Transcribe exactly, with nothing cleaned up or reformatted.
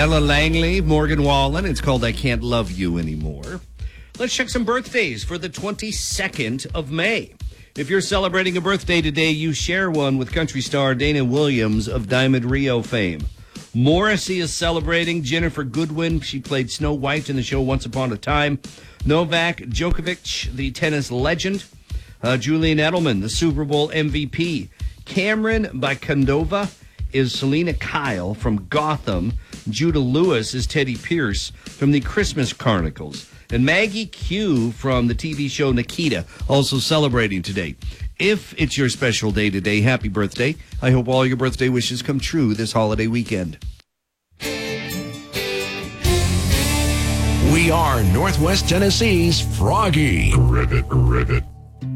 Ella Langley, Morgan Wallen. It's called I Can't Love You Anymore. Let's check some birthdays for the twenty-second of May. If you're celebrating a birthday today, you share one with country star Dana Williams of Diamond Rio fame. Morrissey is celebrating. Jennifer Goodwin, she played Snow White in the show Once Upon a Time. Novak Djokovic, the tennis legend. Uh, Julian Edelman, the Super Bowl M V P. Cameron Bacandova is Selena Kyle from Gotham. Judah Lewis is Teddy Pierce from the Christmas Chronicles. And Maggie Q from the T V show Nikita, also celebrating today. If it's your special day today, happy birthday. I hope all your birthday wishes come true this holiday weekend. We are Northwest Tennessee's Froggy. Rivet, rivet.